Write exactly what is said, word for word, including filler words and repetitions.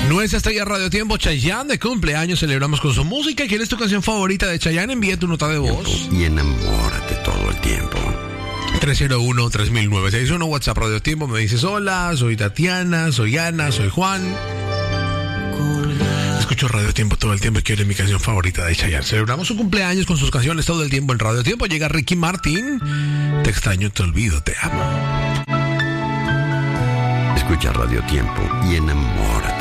Nuestra estrella Radio Tiempo, Chayanne, de cumpleaños, celebramos con su música. ¿Quién es tu canción favorita de Chayanne? Envía tu nota de voz. Y enamórate todo el tiempo. tres cero uno, tres mil novecientos sesenta y uno, WhatsApp Radio Tiempo. Me dices, hola, soy Tatiana, soy Ana, soy Juan. Escucho Radio Tiempo todo el tiempo y quiero mi canción favorita de Chayanne. Celebramos su cumpleaños con sus canciones todo el tiempo en Radio Tiempo. Llega Ricky Martin. Te extraño, te olvido, te amo. Escucha Radio Tiempo y enamórate.